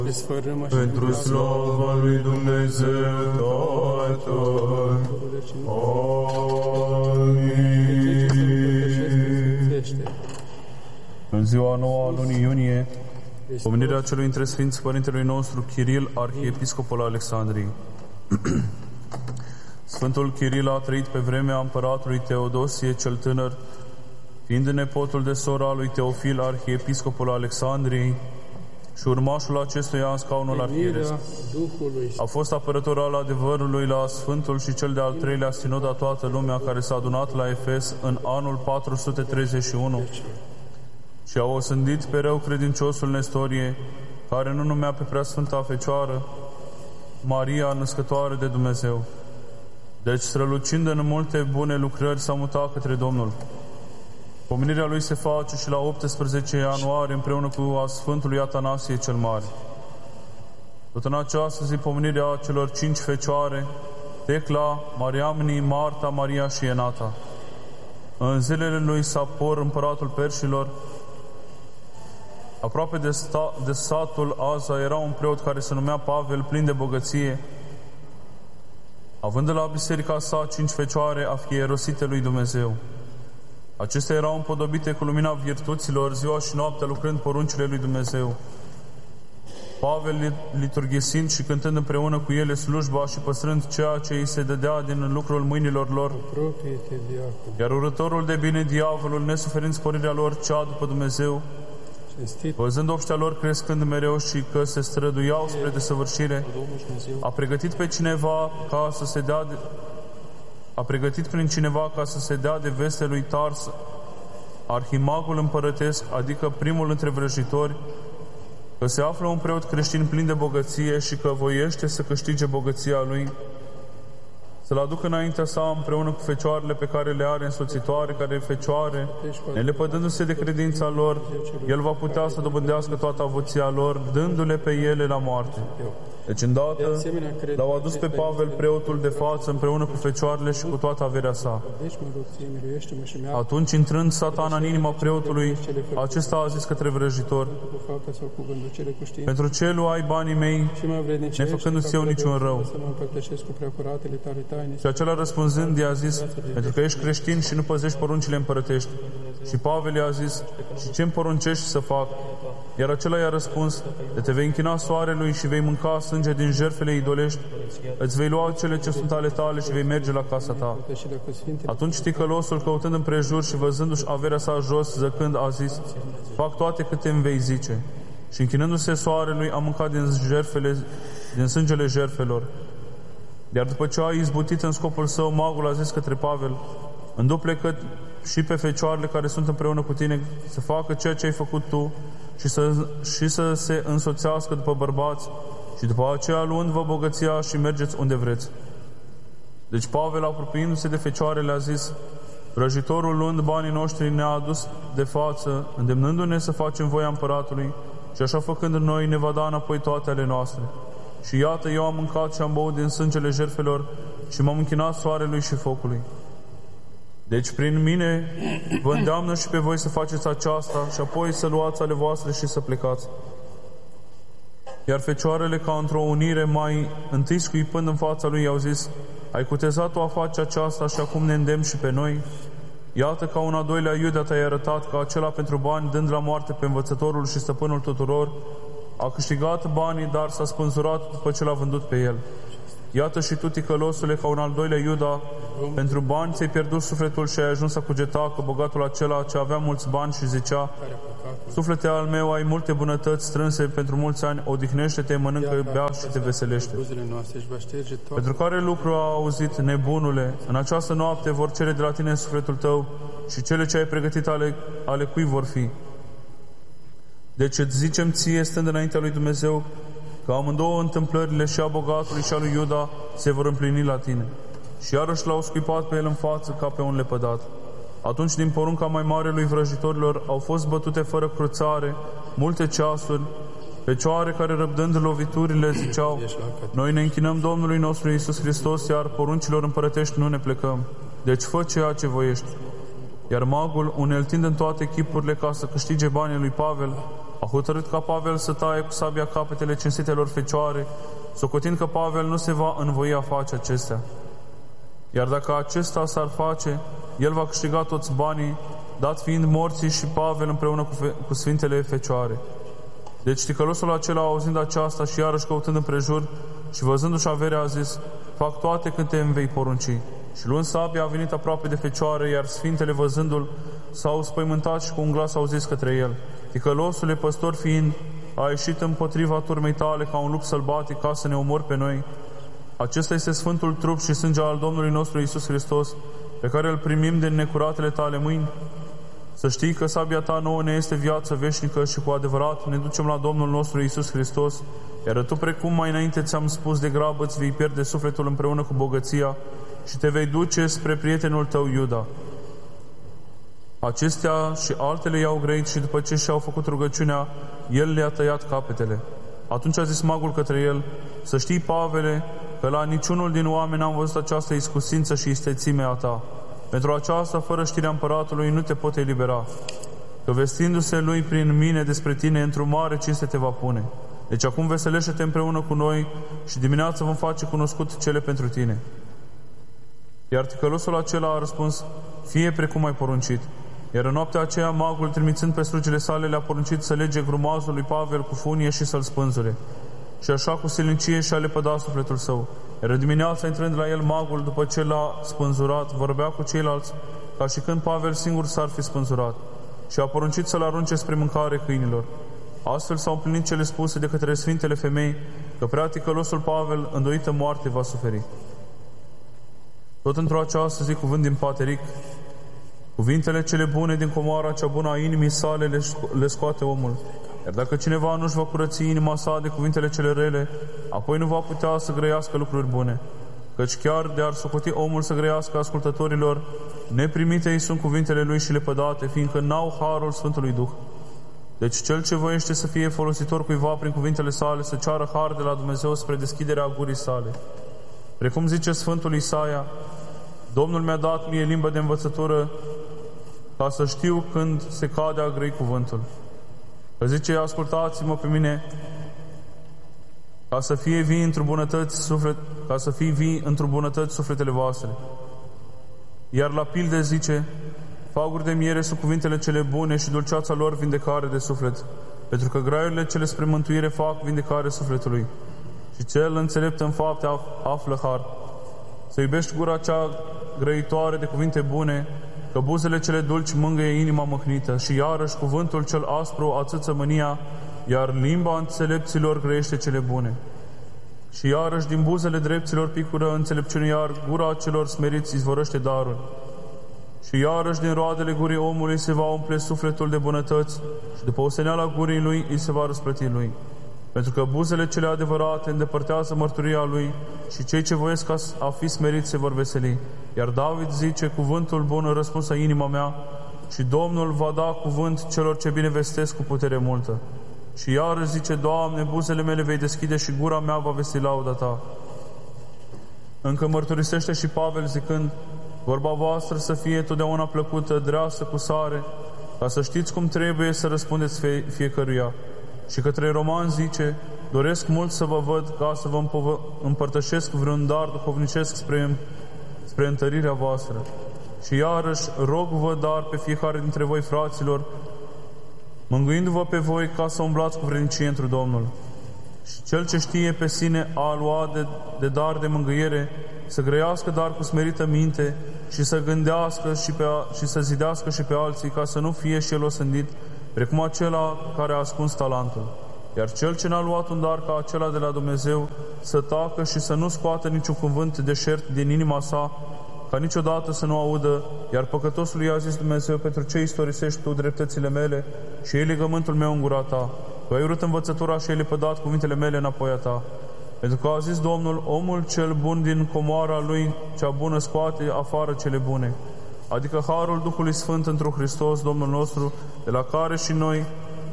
pentru slava lui Dumnezeu Tatăl. Amin. În ziua nouă a lunii iunie, pomenirea celui dintre Sfinți Părintelui nostru Chiril, Arhiepiscopul Alexandriei. Sfântul Chiril a trăit pe vremea împăratului Teodosie cel Tânăr, fiind nepotul de sora lui Teofil, Arhiepiscopul Alexandriei, și urmașul acestuia în scaunul arhieresc. A fost apărător al adevărului la Sfântul și cel de-al treilea sinod a toată lumea, care s-a adunat la Efes în anul 431 și a osândit pe rău credinciosul Nestorie, care nu numea pe Preasfânta Fecioară Maria, născătoare de Dumnezeu. Deci, strălucind în multe bune lucrări, s-a mutat către Domnul. Pomenirea lui se face și la 18 ianuarie împreună cu a Sfântului Atanasie cel Mare. Tot în această zi, pomenirea celor 5 fecioare, Tecla, Mariamni, Marta, Maria și Enata. În zilele lui Sapor, împăratul Perșilor, aproape de satul Aza, era un preot care se numea Pavel, plin de bogăție, având de la biserica sa 5 fecioare afierosite lui Dumnezeu. Acestea erau împodobite cu lumina virtuților, ziua și noaptea lucrând poruncile lui Dumnezeu. Pavel, liturghisind și cântând împreună cu ele slujba și păstrând ceea ce îi se dădea din lucrul mâinilor lor, iar urătorul de bine, diavolul, nesuferind sporirea lor cea după Dumnezeu, văzând obștea lor crescând mereu și că se străduiau spre desăvârșire, a pregătit prin cineva ca să se dea de veste lui Tars, arhimagul împărătesc, adică primul între vrăjitori, că se află un preot creștin plin de bogăție și că voiește să câștige bogăția lui, să-l aducă înaintea sa împreună cu fecioarele pe care le are însoțitoare, care fecioare, nelepădându-se de credința lor, el va putea să dobândească toată avuția lor, dându-le pe ele la moarte. Deci, îndată, l-au adus pe Pavel, preotul de față, împreună cu fecioarele și cu toată averea sa. Atunci, intrând Satana în inima preotului, acesta a zis către vrăjitor: pentru ce luai banii mei, nefăcându-ți eu niciun rău? Și acela răspunzând i-a zis: pentru că ești creștin și nu păzești poruncile împărătești. Și Pavel i-a zis: și ce-mi poruncești să fac? Iar acela i-a răspuns: de te vei închina soarelui și vei mânca sânge din jertfele idolești, îți vei lua cele ce sunt ale tale și vei merge la casa ta. Atunci ticălosul, căutând împrejur și văzându-și averea sa jos, zăcând, a zis: fac toate câte îmi vei zice. Și închinându-se soarelui, a mâncat din sângele jertfelor. Iar după ce a izbutit în scopul său, magul a zis către Pavel: înduplecă și pe fecioarele care sunt împreună cu tine să facă ceea ce ai făcut tu și să se însoțească după bărbați și după aceea luând-vă bogăția și mergeți unde vreți. Deci Pavel, apropiindu-se de fecioare, le-a zis: vrăjitorul, luând banii noștri, ne-a adus de față, îndemnându-ne să facem voia împăratului, și așa făcând noi ne va da înapoi toate ale noastre. Și iată, eu am mâncat și am băut din sângele jertfelor și m-am închinat soarelui și focului. Deci prin mine vă îndeamnă și pe voi să faceți aceasta și apoi să luați ale voastre și să plecați. Iar fecioarele, ca într-o unire, mai întâi scuipând în fața lui, i-au zis: ai cutezat-o a face aceasta și acum ne îndemni și pe noi? Iată, ca un a doilea Iuda te-ai arătat, că acela pentru bani, dând la moarte pe învățătorul și stăpânul tuturor, a câștigat banii, dar s-a spânzurat după ce l-a vândut pe el. Iată și tu, ticălosule, ca un al doilea Iuda, pentru bani ți-ai pierdut sufletul și ai ajuns a cugeta că bogatul acela ce avea mulți bani și zicea: suflete al meu, ai multe bunătăți strânse pentru mulți ani, odihnește-te, mănâncă, bea și te veselește. Pentru care lucru a auzit, nebunule? În această noapte vor cere de la tine sufletul tău și cele ce ai pregătit ale cui vor fi? Deci îți zicem ție, stând înaintea lui Dumnezeu, că amândouă întâmplările, și a bogatului și a lui Iuda, se vor împlini la tine. Și iarăși l-au scuipat pe el în față ca pe un lepădat. Atunci, din porunca mai mare lui vrăjitorilor, au fost bătute fără cruțare multe ceasuri, fecioare care, răbdând loviturile, ziceau: noi ne închinăm Domnului nostru Iisus Hristos, iar poruncilor împărătești nu ne plecăm. Deci fă ceea ce voiești. Iar magul, uneltind în toate chipurile ca să câștige banii lui Pavel, a hotărât ca Pavel să taie cu sabia capetele cinstitelor fecioare, socotind că Pavel nu se va învoi a face acestea. Iar dacă acesta s-ar face, el va câștiga toți banii, dat fiind morții și Pavel împreună cu Sfintele Fecioare. Deci ticălosul acela, auzind aceasta și iarăși căutând împrejur și văzându-și averea, a zis: fac toate câte îmi vei porunci. Și luând sabia, a venit aproape de Fecioare, iar Sfintele, văzându-l, s-au spăimântat și cu un glas au zis către el: ticălosule, păstor fiind, a ieșit împotriva turmei tale ca un lup sălbatic ca să ne omori pe noi. Acesta este Sfântul trup și sânge al Domnului nostru Iisus Hristos, pe care îl primim din necuratele tale mâini. Să știi că sabia ta nouă ne este viață veșnică și cu adevărat ne ducem la Domnul nostru Iisus Hristos, iar tu, precum mai înainte ți-am spus, de grabă îți vei pierde sufletul împreună cu bogăția și te vei duce spre prietenul tău Iuda. Acestea și altele i-au grăit și după ce și-au făcut rugăciunea, el le-a tăiat capetele. Atunci a zis magul către el: să știi, Pavele, că la niciunul din oameni am văzut această iscusință și istețime a ta. Pentru aceasta, fără știrea împăratului, nu te pot elibera, că vestindu-se lui prin mine despre tine, într-o mare cinste te va pune. Deci acum veselește-te împreună cu noi și dimineața vom face cunoscut cele pentru tine. Iar ticălosul acela a răspuns: fie precum ai poruncit. Iar în noaptea aceea, magul, trimițând pe slugile sale, le-a poruncit să lege grumazul lui Pavel cu funie și să-l spânzure. Și așa, cu silincie, și-a lepădat sufletul său. Iar dimineața, intrând la el, magul, după ce l-a spânzurat, vorbea cu ceilalți, ca și când Pavel singur s-ar fi spânzurat, și a poruncit să-l arunce spre mâncare câinilor. Astfel s-au împlinit cele spuse de către Sfintele Femei, că prea ticălosul Pavel, îndoită moarte, va suferi. Tot într-o această zi, cuvânt din Pateric: cuvintele cele bune din comoara cea bună a inimii sale le scoate omul. Iar dacă cineva nu-și va curăți inima sa de cuvintele cele rele, apoi nu va putea să grăiască lucruri bune. Căci chiar de ar socoti omul să grăiască ascultătorilor, neprimite îi sunt cuvintele lui și lepădate, fiindcă n-au harul Sfântului Duh. Deci cel ce voiește să fie folositor cuiva prin cuvintele sale, să ceară har de la Dumnezeu spre deschiderea gurii sale. Precum zice Sfântul Isaia: Domnul mi-a dat mie limbă de învățătură, ca să știu când se cade a grăi cuvântul. Că zice: ascultați-mă pe mine, ca să fie vii într-o bunătăți sufletele voastre. Iar la pilde zice: faguri de miere sunt cuvintele cele bune și dulceața lor vindecare de suflet, pentru că graiurile cele spre mântuire fac vindecare sufletului. Și cel înțelept în fapte află har. Să iubești gura cea grăitoare de cuvinte bune, că buzele cele dulci mângâie inima măhnită, și iarăși cuvântul cel aspru ațâță mânia, iar limba înțelepților grăiește cele bune. Și iarăși din buzele drepților picură înțelepciune, iar gura celor smeriți izvorăște daruri. Și iarăși din roadele gurii omului se va umple sufletul de bunătăți și după osteneala gurii lui îi se va răsplăti lui. Pentru că buzele cele adevărate îndepărtează mărturia lui și cei ce voiesc a fi smeriți se vor veseli. Iar David zice: cuvântul bun răspunsă inima mea și Domnul va da cuvânt celor ce bine vestesc cu putere multă. Și iarăși zice: Doamne, buzele mele vei deschide și gura mea va vesti lauda ta. Încă mărturisește și Pavel zicând: vorba voastră să fie totdeauna plăcută, dreasă, cu sare, ca să știți cum trebuie să răspundeți fiecăruia. Și către roman zice: doresc mult să vă văd, ca să vă împărtășesc vreun dar duhovnicesc spre întărirea voastră. Și iarăși rog-vă dar pe fiecare dintre voi, fraților, mângâindu-vă pe voi, ca să umblați cu vrednicie întru Domnul. Și cel ce știe pe sine a luat de dar de mângâiere, să grăiască dar cu smerită minte și să gândească și să zidească și pe alții, ca să nu fie și el osândit, precum acela care a ascuns talentul. Iar cel ce n-a luat un dar ca acela de la Dumnezeu, să tacă și să nu scoată niciun cuvânt deșert din inima sa, ca niciodată să nu audă. Iar păcătosului i-a zis Dumnezeu: pentru ce istorisești tu dreptățile mele și ei legământul meu în gura ta? Tu ai urât învățătura și ai lepădat cuvintele mele înapoi a ta. Pentru că a zis Domnul: omul cel bun din comoara lui cea bună scoate afară cele bune, adică harul Duhului Sfânt întru Hristos Domnul nostru, de la care și noi,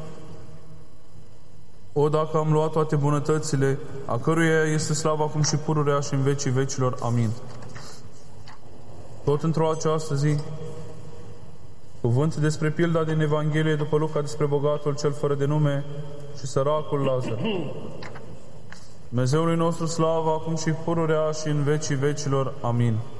dacă am luat toate bunătățile, a căruia este slava acum și pururea și în vecii vecilor. Amin. Tot într-o această zi, Cuvânt despre pilda din Evanghelie după Luca despre bogatul cel fără de nume și săracul Lazar. Dumnezeului nostru slavă, acum și pururea și în vecii vecilor. Amin.